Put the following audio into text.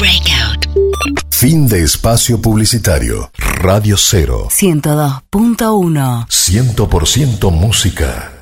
Breakout. Fin de espacio publicitario. Radio 0. 102.1. 100% música.